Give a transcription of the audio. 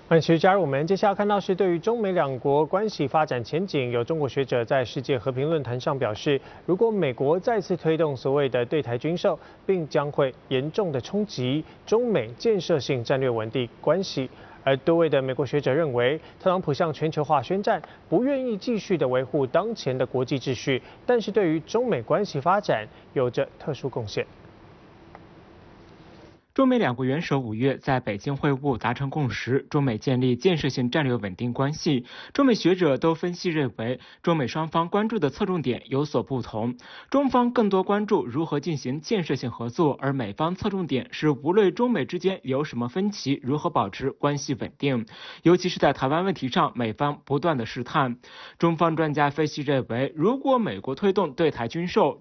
欢迎持续加入我们。接下来看到是对于中美两国关系发展前景，有中国学者在世界和平论坛上表示，如果美国再次推动所谓的对台军售，并将会严重的冲击中美建设性战略稳定关系。而多位的美国学者认为，特朗普向全球化宣战，不愿意继续的维护当前的国际秩序，但是对于中美关系发展有着特殊贡献。 中美两国元首5月在北京会晤，达成共识，中美建立建设性战略稳定关系。中美学者都分析认为，中美双方关注的侧重点有所不同。中方更多关注如何进行建设性合作，而美方侧重点是无论中美之间有什么分歧，如何保持关系稳定。尤其是在台湾问题上，美方不断的试探。中方专家分析认为，如果美国推动对台军售，